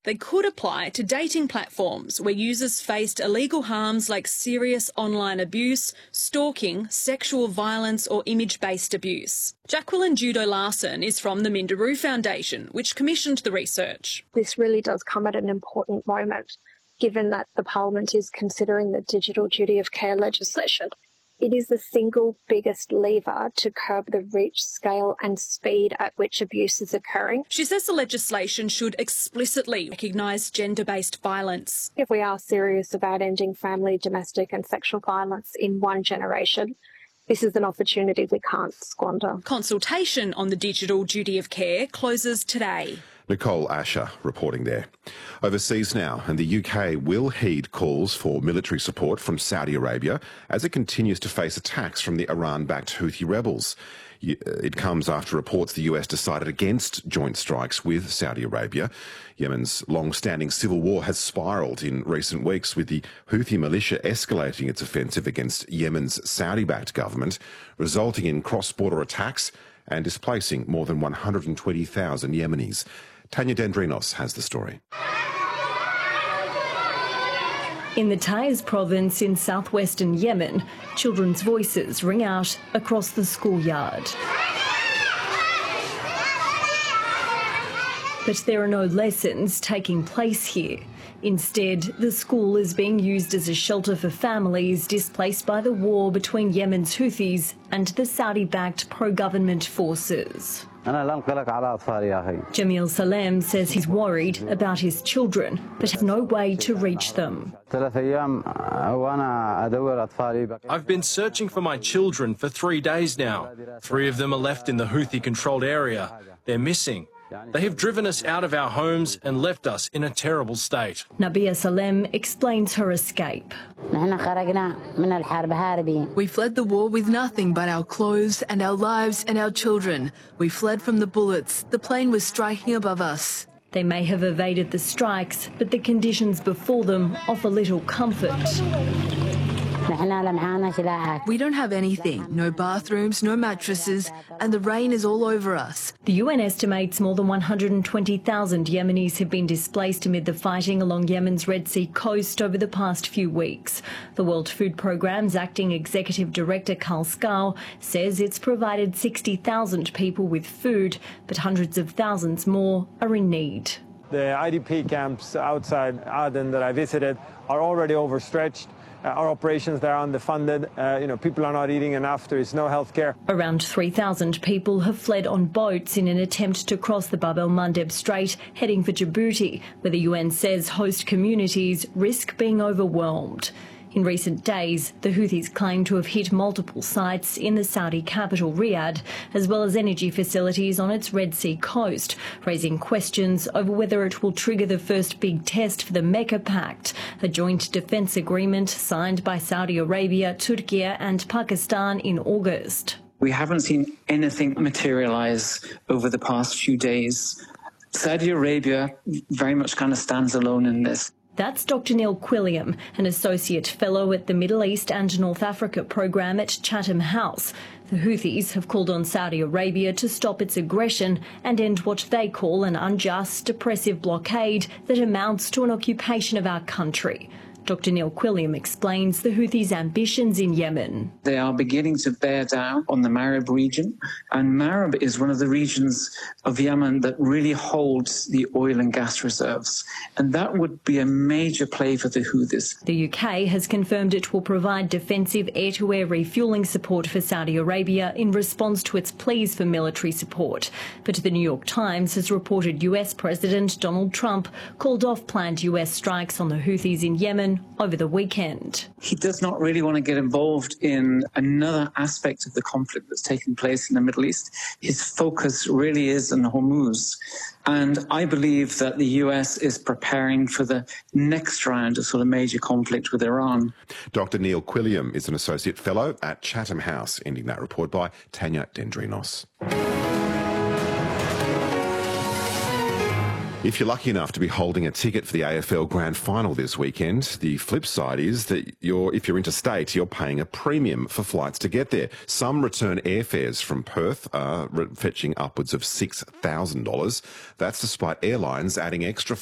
They could apply to dating platforms where users faced illegal harms like serious online abuse, stalking, sexual violence or image-based abuse. Jacqueline Judo-Larson is from the Minderoo Foundation, which commissioned the research. This really does come at an important moment, given that the Parliament is considering the digital duty of care legislation. It is the single biggest lever to curb the reach, scale and speed at which abuse is occurring. She says the legislation should explicitly recognise gender-based violence. If we are serious about ending family, domestic and sexual violence in one generation, this is an opportunity we can't squander. Consultation on the digital duty of care closes today. Nicole Asher reporting there. Overseas now, and the UK will heed calls for military support from Saudi Arabia as it continues to face attacks from the Iran-backed Houthi rebels. It comes after reports the US decided against joint strikes with Saudi Arabia. Yemen's long-standing civil war has spiralled in recent weeks, with the Houthi militia escalating its offensive against Yemen's Saudi-backed government, resulting in cross-border attacks and displacing more than 120,000 Yemenis. Tanya Dendrinos has the story. In the Taiz province in southwestern Yemen, children's voices ring out across the schoolyard. But there are no lessons taking place here. Instead, the school is being used as a shelter for families displaced by the war between Yemen's Houthis and the Saudi-backed pro-government forces. Jamil Salem says he's worried about his children, but has no way to reach them. I've been searching for my children for 3 days now. 3 of them are left in the Houthi-controlled area. They're missing. They have driven us out of our homes and left us in a terrible state. Nabia Salem explains her escape. We fled the war with nothing but our clothes and our lives and our children. We fled from the bullets. The plane was striking above us. They may have evaded the strikes, but the conditions before them offer little comfort. We don't have anything, no bathrooms, no mattresses, and the rain is all over us. The UN estimates more than 120,000 Yemenis have been displaced amid the fighting along Yemen's Red Sea coast over the past few weeks. The World Food Programme's acting executive director Karl Skau says it's provided 60,000 people with food, but hundreds of thousands more are in need. The IDP camps outside Aden that I visited are already overstretched. Our operations there are underfunded. People are not eating enough. There is no health care. Around 3,000 people have fled on boats in an attempt to cross the Bab el-Mandeb Strait, heading for Djibouti, where the UN says host communities risk being overwhelmed. In recent days, the Houthis claim to have hit multiple sites in the Saudi capital, Riyadh, as well as energy facilities on its Red Sea coast, raising questions over whether it will trigger the first big test for the Mecca Pact, a joint defence agreement signed by Saudi Arabia, Turkey and Pakistan in August. We haven't seen anything materialise over the past few days. Saudi Arabia very much kind of stands alone in this. That's Dr Neil Quilliam, an Associate Fellow at the Middle East and North Africa Programme at Chatham House. The Houthis have called on Saudi Arabia to stop its aggression and end what they call an unjust, oppressive blockade that amounts to an occupation of our country. Dr Neil Quilliam explains the Houthis' ambitions in Yemen. They are beginning to bear down on the Marib region, and Marib is one of the regions of Yemen that really holds the oil and gas reserves, and that would be a major play for the Houthis. The UK has confirmed it will provide defensive air-to-air refuelling support for Saudi Arabia in response to its pleas for military support. But the New York Times has reported US President Donald Trump called off planned US strikes on the Houthis in Yemen over the weekend. He does not really want to get involved in another aspect of the conflict that's taking place in the Middle East. His focus really is on Hormuz. And I believe that the US is preparing for the next round of sort of major conflict with Iran. Dr Neil Quilliam is an Associate Fellow at Chatham House, ending that report by Tanya Dendrinos. If you're lucky enough to be holding a ticket for the AFL Grand Final this weekend, the flip side is that if you're interstate, you're paying a premium for flights to get there. Some return airfares from Perth are fetching upwards of $6,000. That's despite airlines adding extra